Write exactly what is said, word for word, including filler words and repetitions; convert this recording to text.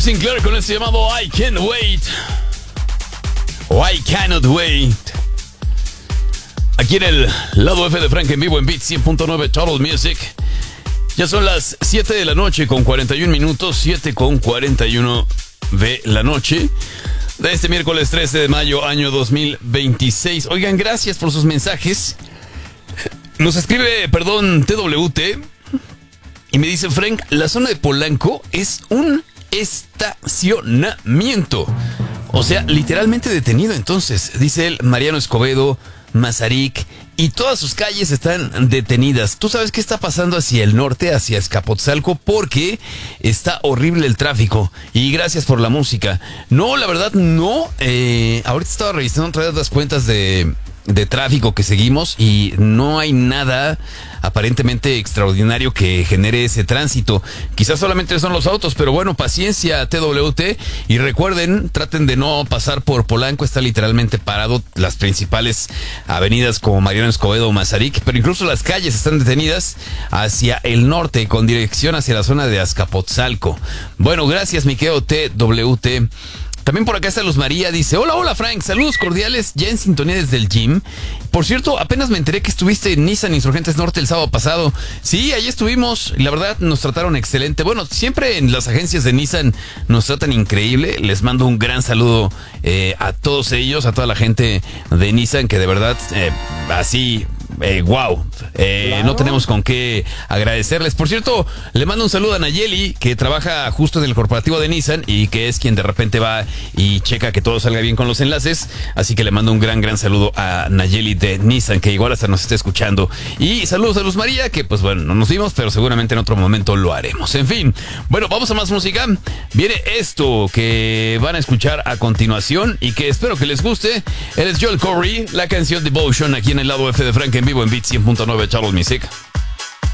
Sinclair con este llamado I Can't Wait. O I Cannot Wait. Aquí en el lado F de Frank en vivo en Beat cien punto nueve Total Music. Ya son las siete de la noche con cuarenta y uno minutos. siete con cuarenta y uno de la noche de este miércoles trece de mayo, año dos mil veintiséis. Oigan, gracias por sus mensajes. Nos escribe, perdón, T W T. Y me dice, Frank, la zona de Polanco es un estacionamiento. O sea, literalmente detenido. Entonces, dice él, Mariano Escobedo, Mazarik y todas sus calles están detenidas. ¿Tú sabes qué está pasando hacia el norte, hacia Azcapotzalco? Porque está horrible el tráfico. Y gracias por la música. No, la verdad, no. Eh, ahorita estaba revisando otra vez las cuentas de... de tráfico que seguimos y no hay nada aparentemente extraordinario que genere ese tránsito. Quizás solamente son los autos, pero bueno, paciencia, T W T, y recuerden, traten de no pasar por Polanco, está literalmente parado las principales avenidas como Mariano Escobedo o Mazarik, pero incluso las calles están detenidas hacia el norte con dirección hacia la zona de Azcapotzalco. Bueno, gracias, mi querido T W T. También por acá está Luz María, dice, hola, hola Frank, saludos cordiales, ya en sintonía desde el gym. Por cierto, apenas me enteré que estuviste en Nissan Insurgentes Norte el sábado pasado. Sí, ahí estuvimos, y la verdad nos trataron excelente. Bueno, siempre en las agencias de Nissan nos tratan increíble. Les mando un gran saludo eh, a todos ellos, a toda la gente de Nissan, que de verdad, eh, así... Eh, wow, eh, claro. No tenemos con qué agradecerles. Por cierto, le mando un saludo a Nayeli, que trabaja justo en el corporativo de Nissan y que es quien de repente va y checa que todo salga bien con los enlaces. Así que le mando un gran, gran saludo a Nayeli de Nissan, que igual hasta nos está escuchando. Y saludos a Luz María, que pues bueno, no nos vimos, pero seguramente en otro momento lo haremos. En fin, bueno, vamos a más música. Viene esto que van a escuchar a continuación y que espero que les guste. Él es Joel Corry, la canción Devotion, aquí en el lado F de Frank en vivo en Beat cien punto nueve Total Music.